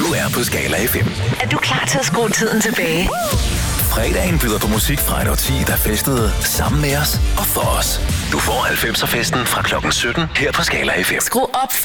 er på Skala FM. Er du klar til at skrue tiden tilbage? Fredagen byder på musik fra et årti, der festede sammen med os og for os. Du får 90'er festen fra klokken 17 her på Skala FM. Skru op for